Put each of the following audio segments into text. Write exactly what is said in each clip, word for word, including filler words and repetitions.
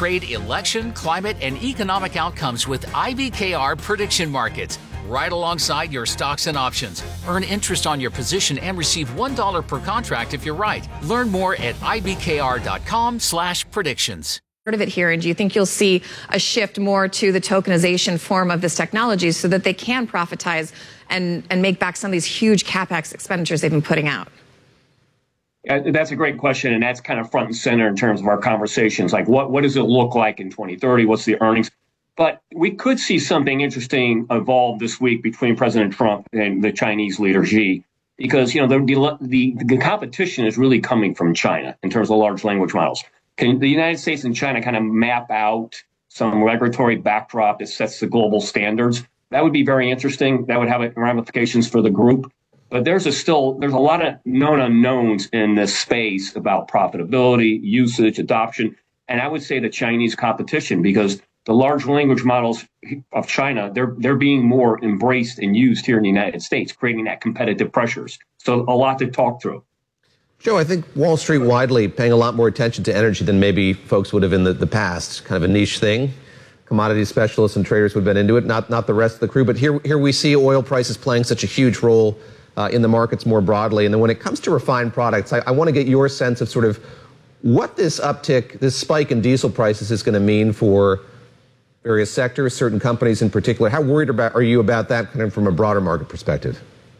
trade election, climate, and economic outcomes with I B K R prediction markets, right alongside your stocks and options. Earn interest on your position and receive one dollar per contract if you're right. Learn more at I B K R dot com slash predictions. Of it here, and do you think you'll see a shift more to the tokenization form of this technology so that they can profitize and, and make back some of these huge CapEx expenditures they've been putting out? Uh, that's a great question, and that's kind of front and center in terms of our conversations. Like, what, what does it look like in twenty thirty? What's the earnings? But we could see something interesting evolve this week between President Trump and the Chinese leader Xi, because, you know, the, the, the competition is really coming from China in terms of large language models. Can the United States and China kind of map out some regulatory backdrop that sets the global standards? That would be very interesting. That would have ramifications for the group. But there's a still there's a lot of known unknowns in this space about profitability, usage, adoption, and I would say the Chinese competition, because the large language models of China, they're they're being more embraced and used here in the United States, creating that competitive pressures. So a lot to talk through. Joe, I think Wall Street widely paying a lot more attention to energy than maybe folks would have in the, the past. Kind of a niche thing. Commodity specialists and traders would have been into it, not not the rest of the crew. But here, here we see oil prices playing such a huge role uh, in the markets more broadly. And then when it comes to refined products, I, I want to get your sense of sort of what this uptick, this spike in diesel prices is going to mean for various sectors, certain companies in particular. How worried about are you about that kind of from a broader market perspective?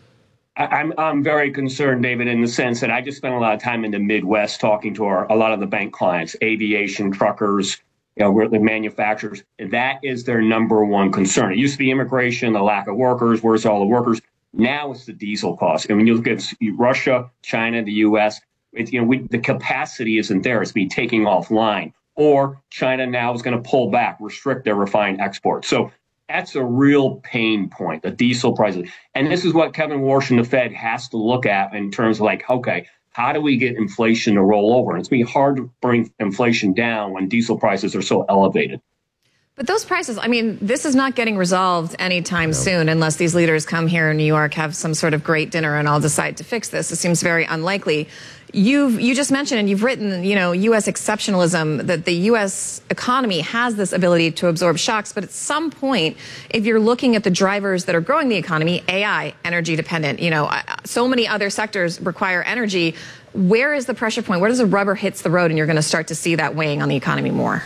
I'm I'm very concerned, David, in the sense that I just spent a lot of time in the Midwest talking to our, a lot of the bank clients, aviation, truckers, you know, the manufacturers. That is their number one concern. It used to be immigration, the lack of workers, where's all the workers? Now it's the diesel cost. And when you look at Russia, China, the U S, it, you know, we, the capacity isn't there. It's being taken offline. Or China now is going to pull back, restrict their refined exports. So that's a real pain point, the diesel prices. And this is what Kevin Warsh and the Fed has to look at in terms of like, okay, how do we get inflation to roll over? And it's going to be hard to bring inflation down when diesel prices are so elevated. But those prices, I mean, this is not getting resolved anytime no. soon unless these leaders come here in New York, have some sort of great dinner, and all decide to fix this. It seems very unlikely. You've you just mentioned, and you've written, you know, U S exceptionalism, that the U S economy has this ability to absorb shocks. But at some point, if you're looking at the drivers that are growing the economy, A I, energy dependent, you know, so many other sectors require energy. Where is the pressure point? Where does the rubber hits the road and you're going to start to see that weighing on the economy more?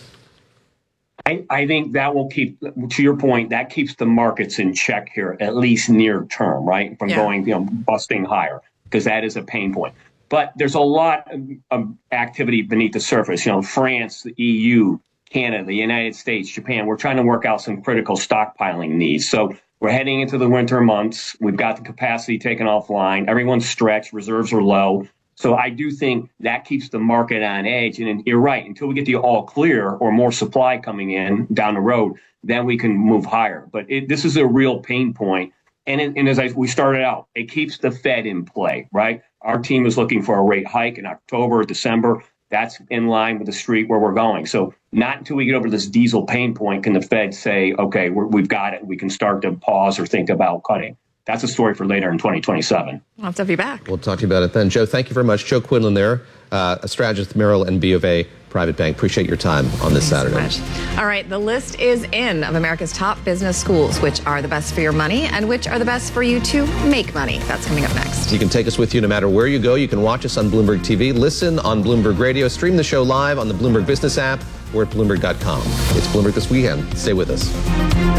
I, I think that will keep, to your point, that keeps the markets in check here, at least near term, right? From yeah. going, you know, busting higher, because that is a pain point. But there's a lot of activity beneath the surface. You know, France, the E U, Canada, the United States, Japan, we're trying to work out some critical stockpiling needs. So we're heading into the winter months. We've got the capacity taken offline. Everyone's stretched. Reserves are low. So I do think that keeps the market on edge. And you're right, until we get the all clear or more supply coming in down the road, then we can move higher. But it, this is a real pain point. And, it, and as I, we started out, it keeps the Fed in play, right? Our team is looking for a rate hike in October, December. That's in line with the street where we're going. So not until we get over this diesel pain point can the Fed say, okay, we're, we've got it. We can start to pause or think about cutting. That's a story for later in twenty twenty-seven. I'll have to be back. We'll talk to you about it then. Joe, thank you very much. Joe Quinlan there, uh, a strategist at Merrill and B of A Private Bank. Appreciate your time on this Thanks Saturday. So much. All right, the list is in of America's top business schools, which are the best for your money and which are the best for you to make money. That's coming up next. You can take us with you no matter where you go. You can watch us on Bloomberg T V, listen on Bloomberg Radio, stream the show live on the Bloomberg Business app or at Bloomberg dot com. It's Bloomberg This Weekend. Stay with us.